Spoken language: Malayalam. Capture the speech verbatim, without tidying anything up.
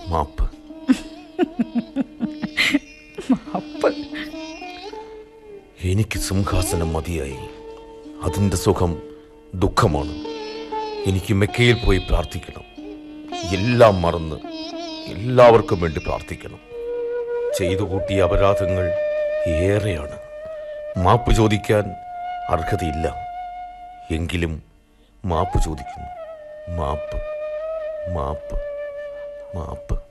മാപ്പ്. മാപ്പ്. എനിക്ക് സിംഹാസനം മതിയായി. അതിൻ്റെ സുഖം ദുഃഖമാണ്. എനിക്ക് മെക്കയിൽ പോയി പ്രാർത്ഥിക്കണം. എല്ലാം മറന്ന് എല്ലാവർക്കും വേണ്ടി പ്രാർത്ഥിക്കണം. ചെയ്തു കൂട്ടിയ അപരാധങ്ങൾ ഏറെയാണ്. മാപ്പ് ചോദിക്കാൻ അർഹതയില്ല. എങ്കിലും മാപ്പ് ചോദിക്കുന്നു. മാപ്പ്, മാപ്പ്, മാപ്പ്.